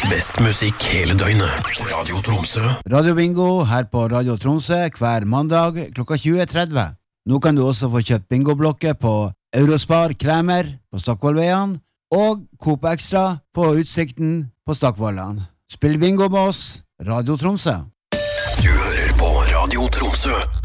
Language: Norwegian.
Best musikk hele døgnet. Radio Tromsø. Radio Bingo her på Radio Tromsø hver mandag klokka 20.30. Nå kan du også få kjøpt bingoblokker på Eurospar Kremer på Stokkvollveien og Coop Extra på Utsikten på Stokkvollan. Spill bingo med oss, Radio Tromsø. Du hører på Radio Tromsø.